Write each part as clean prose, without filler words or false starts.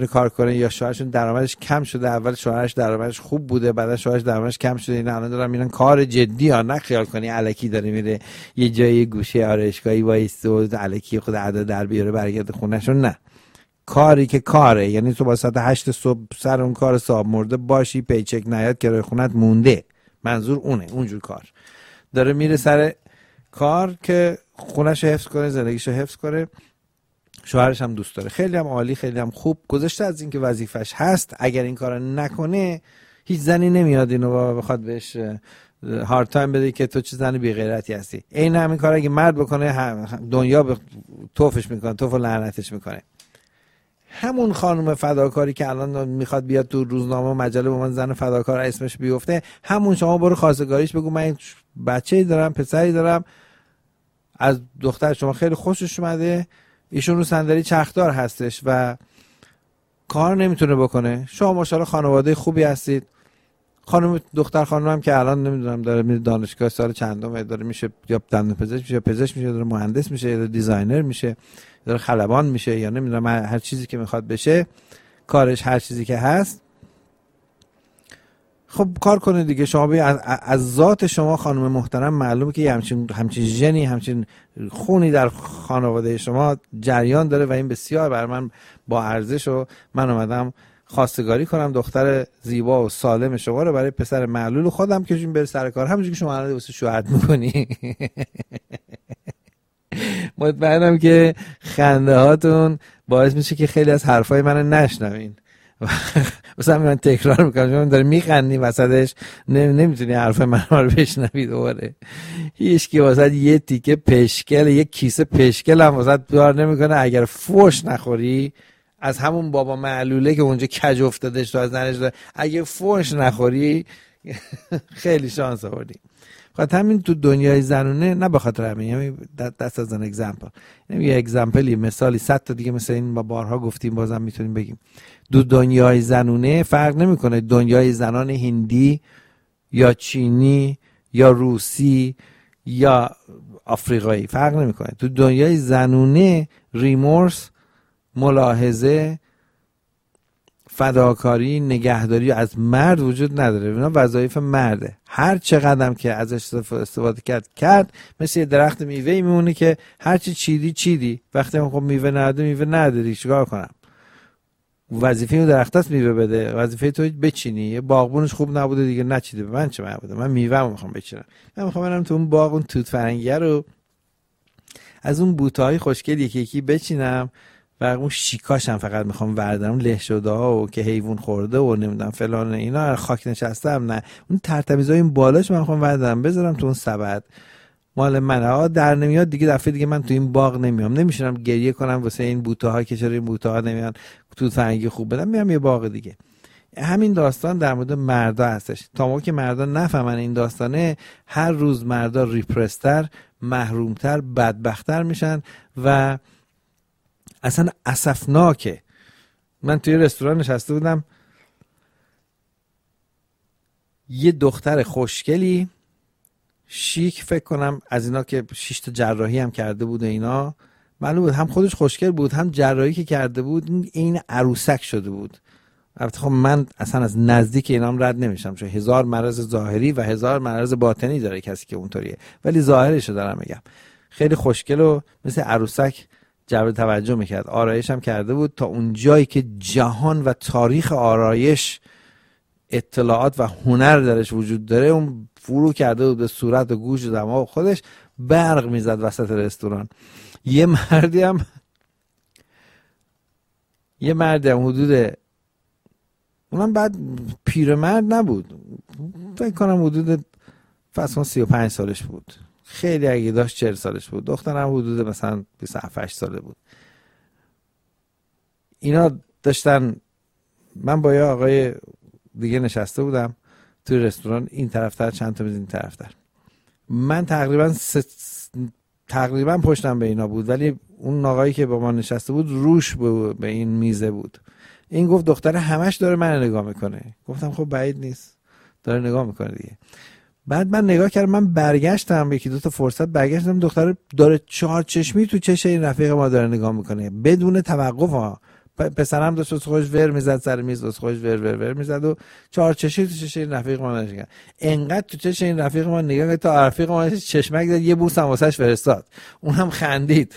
کار کنه یا شوهرشون درآمدش کم شده، اول شوهرش درآمدش خوب بوده بعد شوهرش درآمدش کم شده، اینا الان دارن میرن کار جدی ها، نه خیال کنی الکی داره میره یه جایی گوشه آرایشگاهی وایسته و الکی خود ادا در بیاره برگرده خونهشون، نه کاری که کاره، یعنی تو با ساعت 8 صبح سر اون کار صاحب مرده باشی پیچک نیاد کرایه خونت مونده، منظور اونه، اونجور کار داره میره سر کار که خونه‌شو حفظ کنه، زندگیشو حفظ کنه، شوهرش هم دوست داره. خیلی هم عالی، خیلی هم خوب. گذشته از این که وظیفش هست، اگر این کارو نکنه هیچ زنی نمیاد اینو بخواد بهش هارد تایم بده که تو چه زن بی غیرتی هستی. این همین کار اگه مرد بکنه دنیا به توفش میکنه، توف و لعنتش میکنه. همون خانم فداکاری که الان میخواد بیاد تو روزنامه و مجله به من زن فداکار اسمش بیفته، همون شما برو خواستگاریش بگو من بچه‌ای دارم، پسری دارم، از دختر شما خیلی خوشش اومده، ایشون رو صندلی چرخدار هستش و کار نمیتونه بکنه، شما ماشاءالله خانواده خوبی هستید، دختر خانم هم که الان نمیدونم داره میره دانشگاه سال چندم داره میشه، یا دندانپزشک میشه، پزشک میشه، داره مهندس میشه، یا دیزاینر میشه، داره خلبان میشه، یا نمیدونم هر چیزی که میخواد بشه، کارش هر چیزی که هست، خب کار کنه دیگه. شما از ذات شما خانم محترم معلومه که همچین ژنی، همچین خونی در خانواده شما جریان داره و این بسیار بر من با ارزش و من اومدم خواستگاری کنم دختر زیبا و سالم شما رو برای پسر معلول خودم که بره سر کار، همونجوری که شما الان واسه شوهر میکنی. مطمئنم که خنده هاتون باعث میشه که خیلی از حرفای منو نشنوین. مثلا من تکرار میکنم شما داره میخندی وسطش نمیتونی حرف من رو بشنوی دوباره. هیچ کی واسه یه تیکه پشکل، یه کیسه پشکل هم واسه بیار نمیکنه اگر فوش نخوری از همون بابا معلوله که اونجا کج افتادش تو از نرش داره. اگه فوش نخوری خیلی شانس آوردی. خاطر همین تو دنیای زنونه، نه به خاطر همین، دست از ان اگزمپل، یه اگزمپلی مثالی 100 تا دیگه مثل این ما بارها گفتیم بازم میتونیم بگیم. دو دنیای زنونه فرق نمیکنه دنیای زنان هندی یا چینی یا روسی یا آفریقایی، فرق نمیکنه. تو دنیای زنونه ریمورس، ملاحظه، فداکاری، نگهداری از مرد وجود نداره. اینا وظایف مرده. هر چقدرم که ازش استفاده کرد مثل یه درخت میوه‌ای میمونه که هر چی چیدی وقتی خب میوه نداری چیکار کنم؟ وظیفه اون درخت است میوه بده، وظیفه تو بچینی. یه باغبونش خوب نبوده دیگه نچیده، به من چه مربوطه؟ من میوه‌مو میخوام بچینم، من میخوام برم تو اون باغ اون توت فرنگی رو از اون بوته‌های خوشگل یکی یکی بچینم و اون شیکاش هم فقط میخوام وردارم، له شده ها و که حیوان خورده و نمیدونم فلان اینا خاک نشسته هم نه، اون ترتمیزای این بالاش من میخوام وردارم بذارم تو اون سبد مال منه. در نمیاد دیگه، دفعه دیگه من تو این باغ نمیام، نمیشونم گریه کنم واسه این بوته ها که چرا این بوته ها نمیان توت فرنگی خوب بدم، میام یه باغ دیگه. همین داستان در مورد مردا هستش. تا موقعی که مردا نفهمن این داستانه، هر روز مردا ریپرستر، محرومتر، بدبختتر میشن و اصلا اسفناکه. من توی رستوران نشسته بودم، یه دختر خوشگلی شیک، فکر کنم از اینا که 6 تا جراحی هم کرده بود، اینا معلوم بود هم خودش خوشگل بود هم جراحی که کرده بود این عروسک شده بود. البته خب من اصلا از نزدیک اینام رد نمیشم، چون 1000 مرض ظاهری و 1000 مرض باطنی داره کسی که اونطوریه، ولی ظاهرشو دارم میگم. خیلی خوشگل و مثل عروسک جلب توجه میکرد. آرایش هم کرده بود تا اون جایی که جهان و تاریخ آرایش، اطلاعات و هنر درش وجود داره، اون فرو کرده بود به صورت و گوش و دماغ خودش، برق میزد وسط رستوران. یه مردی هم حدود، اونم بعد پیرمرد نبود، فکر کنم حدود فصلا 35 سالش بود، خیلی اگه داشت 40 سالش بود. دخترم حدود مثلا 27 ساله بود. اینا داشتن، من با یه آقای دیگه نشسته بودم توی رستوران، این طرفتر چند تا میز این طرفتر. من تقریبا پشتم به اینا بود، ولی اون آقایی که با ما نشسته بود روش به این میزه بود. این گفت دختره همش داره من نگاه میکنه. گفتم خب بعید نیست، داره نگاه میکنه دیگه. بعد من نگاه کردم، من برگشتم، یکی دو تا فرصت برگشتم، دختر داره 4 چشمی تو چش این رفیق ما داره نگاه میکنه بدون توقف ها. پسرم داشت خودش ور میزد سر میز، داشت خودش ور میزد و چهار چشی تو چش این رفیق ما نگاه کرد. انقدر تو چش این رفیق ما نگاه کرد تا رفیق ما چشمک زد، یه بوس هم واسش فرستاد، اونم خندید.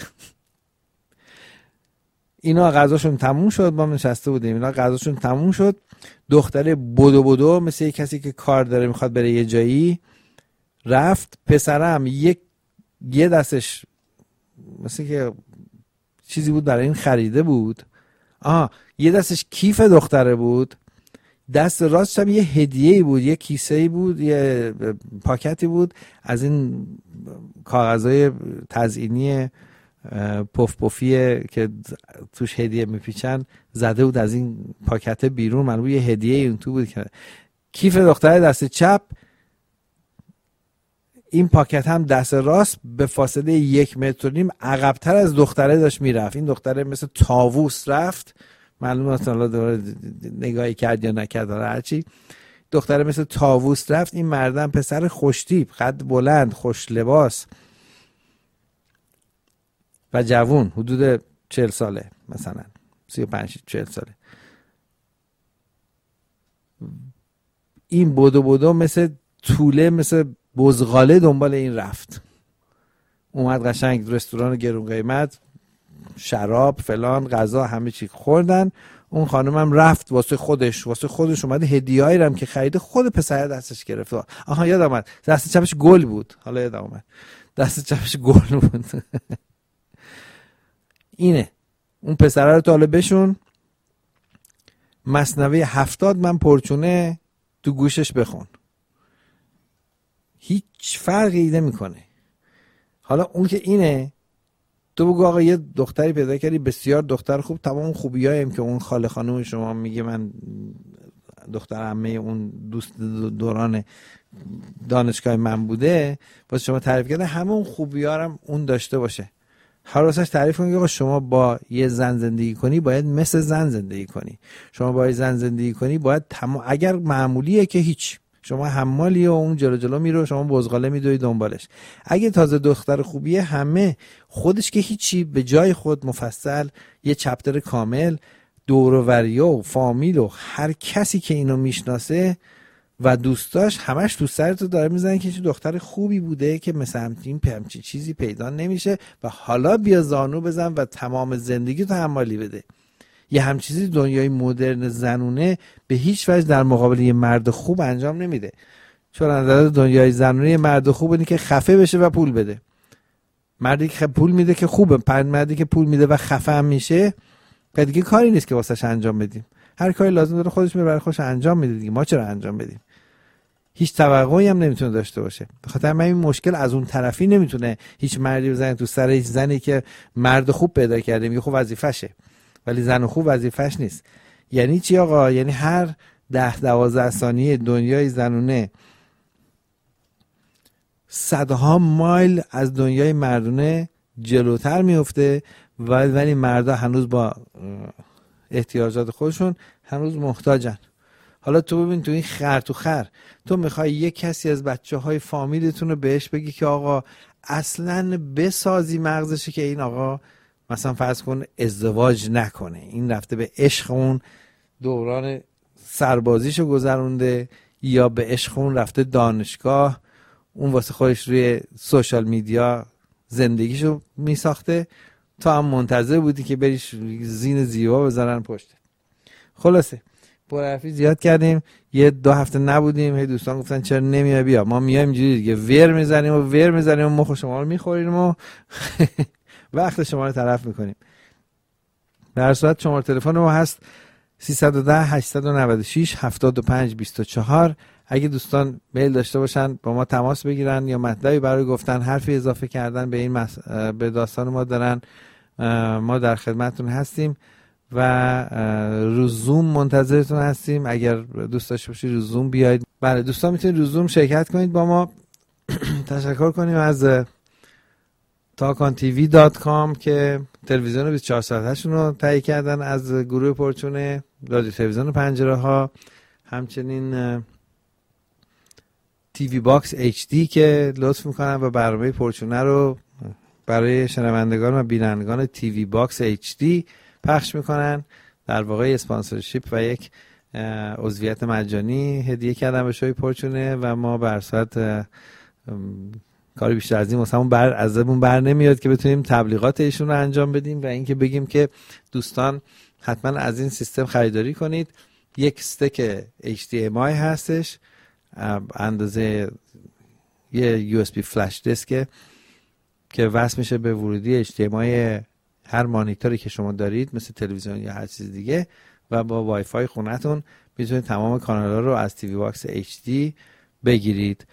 اینا غذاشون تموم شد، ما نشسته بودیم، اینا غذاشون تموم شد. دختره بدو مثل کسی که کار داره میخواد بره یه جایی رفت. پسرم یه دستش مثل که چیزی بود برای این خریده بود، یه دستش کیف دختره بود، دست راستش هم یه هدیه‌ای بود، یه کیسه‌ای بود، یه پاکتی بود از این کاغذهای تزیینی پف پفیه که توش هدیه میپیچن، زده بود از این پاکت بیرون، من یه هدیه اون تو بود که کیف دختره دست چپ، این پاکت هم دست راست به فاصله 1.5 متر عقب‌تر از دختره داشت میرفت. این دختره مثل طاووس رفت، معلومه اصلا دوباره نگاهی کرد یا نکرد، هرچی، دختره مثل طاووس رفت. این مردم پسر خوشتیپ، قد بلند، خوش لباس و جوون، حدود 40 ساله، مثلا 35-40 ساله. این بدو مثل توله، مثل بزغاله دنبال این رفت. اومد قشنگ رستوران گرون قیمت، شراب فلان غذا همه چی خوردن. اون خانم هم رفت واسه خودش اومد هدیه‌ای هم که خریده خود پسر دستش گرفت. یاد آمد دست چپش گل بود، حالا یاد اومد دست چپش گل بود. اینه اون پسره رو تا بشون مثنوی 70 من پرچونه تو گوشش بخون، هیچ فرقی نمیکنه. حالا اون که اینه، تو بگو آقا یه دختری پیدا کردی بسیار دختر خوب، تمام خوبیایم که اون خاله خانم شما میگه من دختر عمه اون دوست دوران دانشگاه من بوده، واسه شما تعریف کرده، همه اون خوبی‌ها هم اون داشته باشه. هر واسش تعریف کنی آقا شما با یه زن زندگی کنی باید مثل زن زندگی کنی، شما با یه زن زندگی کنی باید اگر معمولیه که هیچ، شما حمالی و اون جلو میره، شما بزغاله میدوی دنبالش. اگه تازه دختر خوبیه، همه خودش که هیچی، به جای خود مفصل یه چپتر کامل، دور و وریا و فامیل و هر کسی که اینو میشناسه و دوستاش همش تو سرتو داره میزنن که چه دختر خوبی بوده که مثل همچین چیزی پیدا نمیشه و حالا بیا زانو بزن و تمام زندگی تو حمالی بده. یه همچیزی دنیای مدرن زنونه به هیچ وجه در مقابل یه مرد خوب انجام نمیده، چون از دنیای زنونه یه مرد خوب اینه که خفه بشه و پول بده. مردی که پول میده که خوبه، مردی که پول میده و خفه هم میشه دیگه کاری نیست که واسش انجام بدیم. هر کاری لازم داره خودش میبره خودش انجام میده دیگه، ما چرا انجام بدیم؟ هیچ توقعی هم نمیتونه داشته باشه. بخاطر من این مشکل از اون طرفی نمیتونه هیچ مردی بزنه تو سر هیچ زنی که مرد خوب پیدا کرده، میگه خب وظیفشه، ولی زن خوب وظیفش نیست. یعنی چی آقا؟ یعنی هر 10-12 ثانیه دنیای زنونه صدها مایل از دنیای مردونه جلوتر میفته، ولی مردا هنوز با احتیاجات خودشون هنوز محتاجن. حالا تو ببین تو این خر تو خر، تو میخوای یک کسی از بچه‌های فامیلتون رو بهش بگی که آقا اصلاً بسازی مغزشه که این آقا مثلا فرض کن ازدواج نکنه، این رفته به عشق اون دوران سربازیشو گذرونده، یا به عشق اون رفته دانشگاه، اون واسه خودش روی سوشال میدیا زندگیشو میساخته، تو هم منتظر بودی که بریش زین زیبا بذارن پشت. خلاصه پرحرفی زیاد کردیم، 1-2 هفته نبودیم، هی دوستان گفتن چرا نمیای بیا، ما میایم اینجوری دیگه ور میزنیم و مخ شما رو میخوریم و وقت شما رو تلف میکنیم. در صورت شماره تلفن ما هست 310-896-75-24. اگه دوستان میل داشته باشن با ما تماس بگیرن یا مطلبی برای گفتن، حرفی اضافه کردن به این به داستان ما دارن، ما در خدمتتون هستیم و رو زوم منتظرتون هستیم. اگر دوست داشته باشید رو زوم بیاید. بله دوستان میتونید رو زوم شرکت کنید با ما. تشکر کنیم از talkontv.com که تلویزیون 24 ساعتشون رو تهیه کردن از گروه پرچونه، رادیو تلویزیون پنجره ها، همچنین تیوی باکس HD که لطف میکنن و برنامه پرچونه رو برای شنوندگان و بینندگان تیوی باکس HD پخش میکنن. در واقع اسپانسرشیپ و یک عضویت مجانی هدیه کردم به شوی پرچونه و ما بر صورت کاری بیشتر از این واسمون ازمون بر نمیاد که بتونیم تبلیغات ایشون رو انجام بدیم و اینکه بگیم که دوستان حتما از این سیستم خریداری کنید. یک استک HDMI هستش اندازه یه USB فلش دیسک که وصل میشه به ورودی HDMI هر مانیتوری که شما دارید مثل تلویزیون یا هر چیز دیگه و با وای فای خونتون میتونید تمام کانال‌ها رو از تیوی باکس HD بگیرید.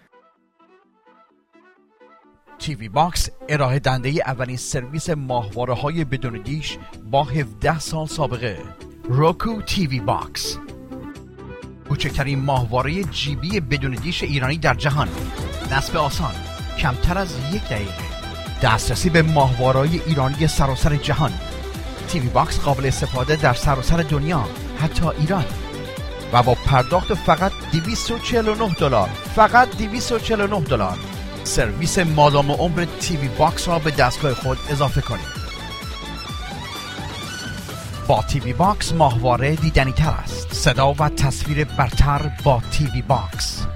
تیوی باکس ارائه دنده اولین سرویس ماهواره‌های بدون دیش با 17 سال سابقه. روکو تیوی باکس، کوچکترین ماهواره جیبی بدون دیش ایرانی در جهان. نصب آسان، کمتر از 1 دقیقه. دسترسی به ماهواره‌های ایرانی سراسر جهان. تیوی باکس قابل استفاده در سراسر دنیا، حتی ایران، و با پرداخت فقط $249. فقط $249. سرویس مادام عمر تیوی باکس را به دستگاه خود اضافه کنید. با تیوی باکس ماهواره دیدنی تر است. صدا و تصویر برتر با تیوی باکس.